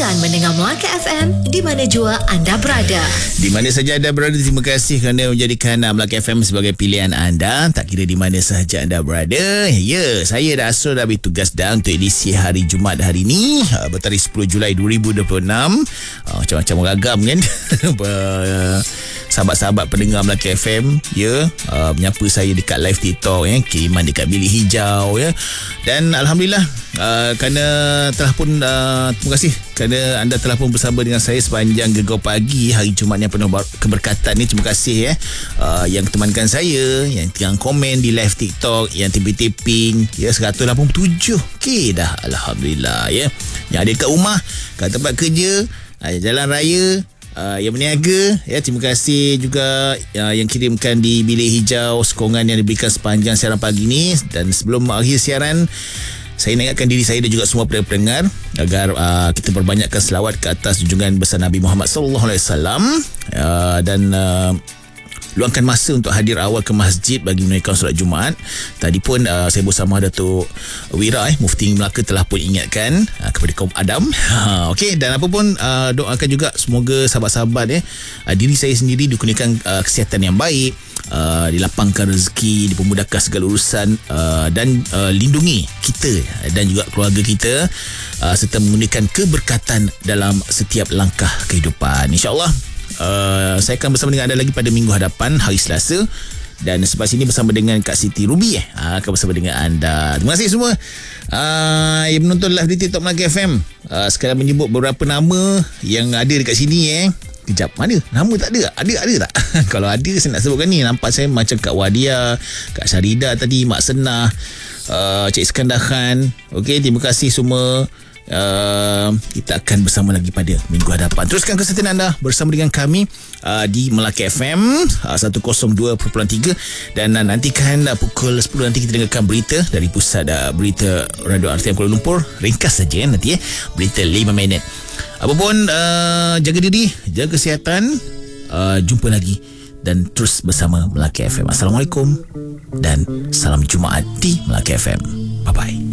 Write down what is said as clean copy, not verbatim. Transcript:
Teruskan mendengar Melaka FM di mana jua anda berada. Di mana saja anda berada, terima kasih kerana menjadikan Melaka FM sebagai pilihan anda. Tak kira di mana sahaja anda berada. Ya, saya dah Asrul dah bertugas dah untuk edisi hari Jumaat hari ini, bertarikh 10 Julai 2026. Macam-macam ragam kan. Sahabat-sahabat pendengar Melaka FM, ya, menyapa saya dekat live TikTok, ya, kiriman dekat bilik hijau, ya. Dan alhamdulillah, kerana telah pun terima kasih kerana anda telah pun bersama dengan saya sepanjang Gegar Pagi hari Jumaat yang penuh keberkatan ni. Terima kasih, ya, yang temankan saya, yang tengah komen di live TikTok, yang tipping-tipping, ya, 187k dah, alhamdulillah, ya. Yang ada kat rumah, kat tempat kerja, jalan raya, yang berniaga, ya, terima kasih juga yang kirimkan di bilik hijau sokongan yang diberikan sepanjang siaran pagi ni. Dan sebelum akhir siaran, saya nak ingatkan diri saya dan juga semua pendengar agar kita perbanyakkan selawat ke atas junjungan besar Nabi Muhammad SAW, dan luangkan masa untuk hadir awal ke masjid bagi menunaikan solat Jumaat. Tadi pun saya bersama Datuk Wira, Mufti Melaka, telah pun ingatkan kepada kaum Adam. Okey, dan apa pun doakan juga semoga sahabat-sahabat, diri saya sendiri dikurniakan kesihatan yang baik, dilapangkan rezeki, dipermudahkan segala urusan, dan lindungi kita dan juga keluarga kita, serta mengurniakan keberkatan dalam setiap langkah kehidupan, insya-Allah. Saya akan bersama dengan anda lagi pada minggu hadapan, hari Selasa. Dan selepas ini bersama dengan Kak Siti Ruby, akan bersama dengan anda. Terima kasih semua yang menonton live di TikTok Melaka FM. Sekarang menyebut beberapa nama yang ada dekat sini. Kejap, mana? Nama tak ada? Ada tak? Kalau ada, saya nak sebutkan ni. Nampak saya macam Kak Wadia, Kak Syarida tadi, Mak Senah, Cik Iskandar Khan. Okey, terima kasih semua. Kita akan bersama lagi pada minggu hadapan. Teruskan kesetiaan anda bersama dengan kami di Melaka FM 102.3. Dan nantikan pukul 10 nanti kita dengarkan berita dari pusat berita Radio RTM Kuala Lumpur. Ringkas saja nanti, berita 5 minit. Apapun, jaga diri, jaga kesihatan. Jumpa lagi dan terus bersama Melaka FM. Assalamualaikum dan salam Jumaat di Melaka FM. Bye bye.